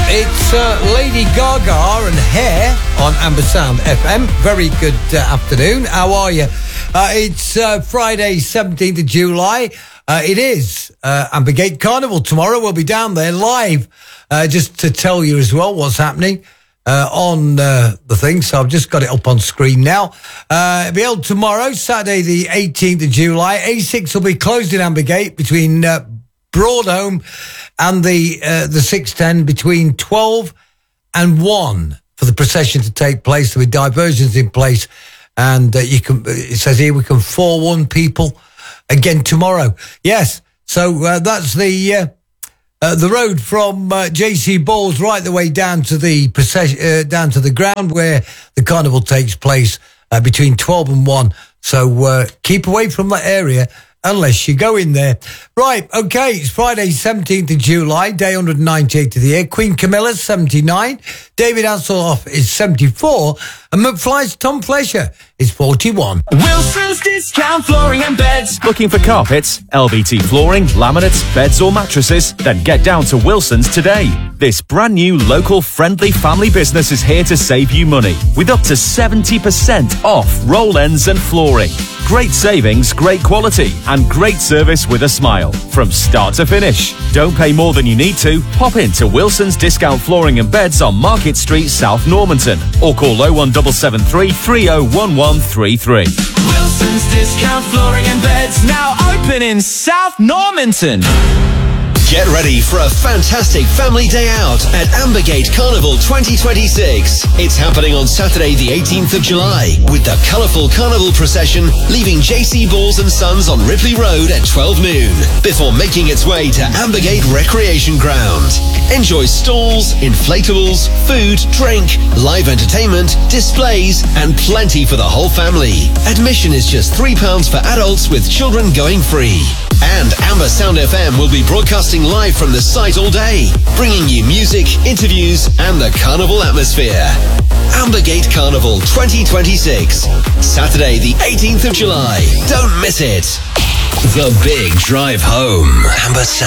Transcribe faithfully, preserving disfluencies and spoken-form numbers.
It's uh, Lady Gaga and Hair on Amber Sound F M. Very good uh, afternoon. How are you? Uh, it's uh, Friday, seventeenth of July. Uh, it is uh, Ambergate Carnival tomorrow. We'll be down there live uh, just to tell you as well what's happening uh, on uh, the thing. So I've just got it up on screen now. Uh, it'll be held tomorrow, Saturday the eighteenth of July. A six will be closed in Ambergate between uh, Broadholme and the uh, the six ten between twelve and one for the procession to take place. There'll be diversions in place, and uh, you can. It says here we can forewarn people again tomorrow. Yes, so uh, that's the uh, uh, the road from uh, J C Balls right the way down to the procession, uh, down to the ground where the carnival takes place uh, between twelve and one. So uh, keep away from that area unless you go in there. Right, okay, it's Friday, seventeenth of July, day one hundred ninety-eight of the year. Queen Camilla's seventy-nine, David Hasselhoff is seventy-four, and McFly's Tom Fletcher is forty-one. Wilson's Discount Flooring and Beds. Looking for carpets, L V T flooring, laminates, beds or mattresses? Then get down to Wilson's today. This brand new local friendly family business is here to save you money with up to seventy percent off roll ends and flooring. Great savings, great quality, and great service with a smile from start to finish. Don't pay more than you need to. Pop into Wilson's Discount Flooring and Beds on Market Street, South Normanton, or call oh one seven seven three, three oh one one three three. Wilson's Discount Flooring and Beds, now open in South Normanton. Get ready for a fantastic family day out at Ambergate Carnival twenty twenty-six. It's happening on Saturday the eighteenth of July with the colourful carnival procession leaving J C Balls and Sons on Ripley Road at twelve noon before making its way to Ambergate Recreation Ground. Enjoy stalls, inflatables, food, drink, live entertainment, displays and plenty for the whole family. Admission is just three pounds for adults with children going free. And Amber Sound F M will be broadcasting live from the site all day, bringing you music, interviews, and the carnival atmosphere. Ambergate Carnival twenty twenty-six, Saturday the eighteenth of July. Don't miss it. The Big Drive Home. Amber Sound.